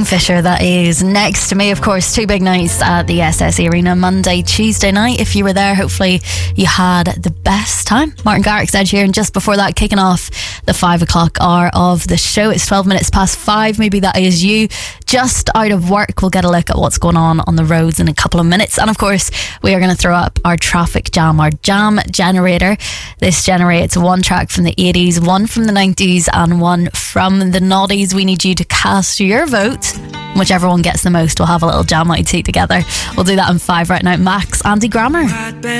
Kingfisher, that is. Next to me, of course, two big nights at the SSE Arena, Monday, Tuesday night. If you were there, hopefully you had the best time. Martin Garrix, Ed Sheeran, and just before that, kicking off the 5 o'clock hour of the show. It's 12 minutes past 5. Maybe that is you just out of work. We'll get a look at what's going on the roads in a couple of minutes. And of course, we are going to throw up our traffic jam, our jam generator. This generates one track from the 80s, one from the 90s, and one from the noughties. We need you to cast your vote. Whichever one gets the most, we'll have a little jam IT together. We'll do that in 5 right now. Max, Andy Grammer.